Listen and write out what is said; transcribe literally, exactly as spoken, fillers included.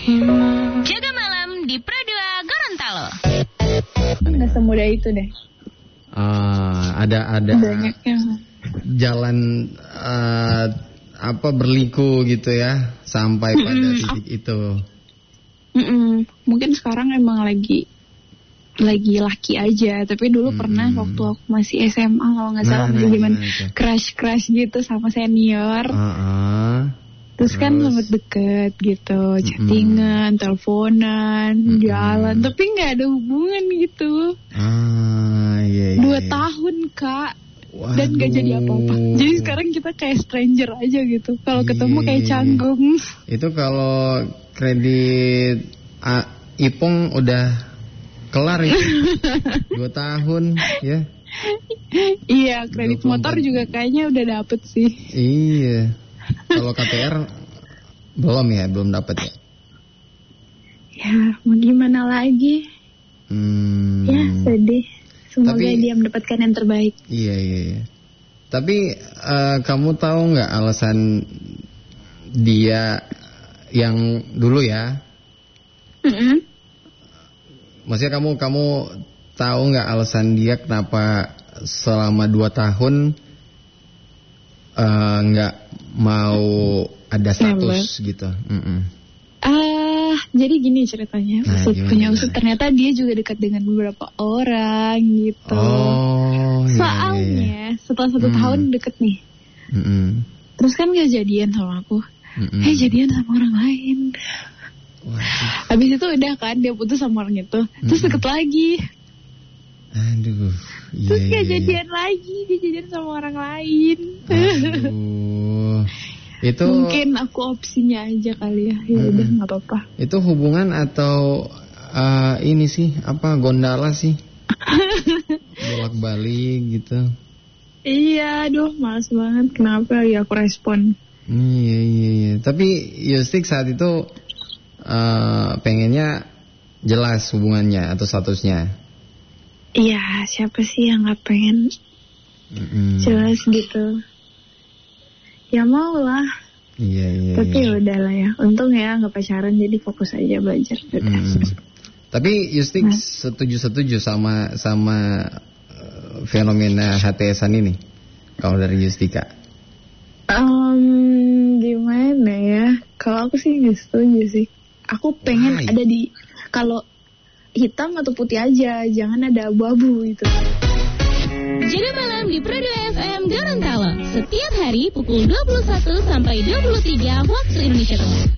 Jaga malam di Pro dua Gorontalo. Nggak semudah itu deh. Uh, ada ada Banyak yang jalan uh, apa berliku gitu ya sampai pada Mm-mm. titik itu. Mm-mm. Mungkin sekarang emang lagi lagi laki aja, tapi dulu Mm-mm. pernah waktu aku masih S M A kalau nggak salah, Nah, masih nah, zaman gimana tuh? crush crush gitu sama senior. Uh-uh. Terus kan Terus? sempet deket gitu, chattingan, teleponan, Mm-mm. jalan, tapi nggak ada hubungan gitu. Ah, iya, iya, Dua iya. tahun kak, Waduh. dan nggak jadi apa-apa. Jadi sekarang kita kayak stranger aja gitu. Kalau ketemu kayak Iya. canggung. Itu kalau kredit A, Ipong udah kelar itu. Dua tahun ya. Iya, kredit dua puluh empat. motor juga kayaknya udah dapet sih. Iya. Kalau K T R belum ya, belum dapat ya. Ya, mau gimana lagi? Hmm. Ya, sedih. Semoga Tapi- dia mendapatkan yang terbaik. Iya, iya, iya. Tapi eh, kamu tahu nggak alasan dia yang dulu ya? Mm-mm. Maksudnya kamu kamu tahu nggak alasan dia kenapa selama dua tahun eh, nggak mau ada status gitu? Mm-mm. Ah, jadi gini ceritanya. Nah, Usut gimana, punya gimana? usut, ternyata dia juga dekat dengan beberapa orang gitu. Oh, iya, Soalnya iya, iya. setelah satu Hmm. tahun deket nih, Mm-mm. terus kan gak jadian sama aku. Mm-mm. Eh jadian sama orang lain. Waduh. Habis itu udah kan dia putus sama orang itu, terus Mm-mm. deket lagi. Aduh. Iya, Terus iya, gak iya. jadian lagi, dia jadian sama orang lain. Aduh. Itu Mungkin aku opsinya aja kali ya. Ya udah Mm-mm. nggak apa-apa. itu hubungan atau eh, ini sih apa gondala sih? Bolak-balik gitu. Iya, aduh males banget. Kenapa ya aku respon? Iya, iya, iya. Tapi Yustik saat itu eh, pengennya jelas hubungannya atau statusnya. Iya, siapa sih yang nggak pengen Mm-mm. jelas gitu? Ya mau lah. Iya, iya. Tapi iya. ya udahlah ya. Untung ya nggak pacaran, jadi fokus aja belajar. Udah. Mm. Tapi Yustik Nah. setuju-setuju sama sama eh, fenomena H T S-an ini. Kalau dari Yustika. Um, gimana ya? Kalau aku sih nggak setuju sih. Aku pengen Why? ada di kalau hitam atau putih aja, jangan ada abu-abu gitu. Jaga malam di Pro dua F M Gorontalo. Setiap hari pukul dua puluh satu sampai dua puluh tiga waktu Indonesia Tengah.